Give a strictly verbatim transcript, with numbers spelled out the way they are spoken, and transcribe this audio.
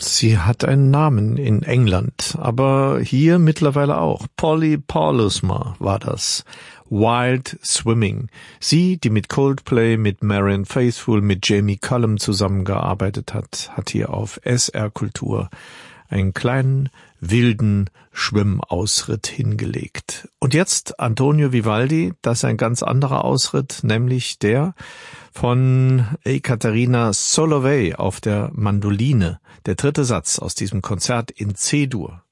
Sie hat einen Namen in England, aber hier mittlerweile auch. Polly Paulusma war das. Wild Swimming. Sie, die mit Coldplay, mit Marianne Faithfull, mit Jamie Cullum zusammengearbeitet hat, hat hier auf S R Kultur einen kleinen, wilden Schwimmausritt hingelegt. Und jetzt Antonio Vivaldi, das ist ein ganz anderer Ausritt, nämlich der von Ekaterina Solovey auf der Mandoline. Der dritte Satz aus diesem Konzert in C-Dur.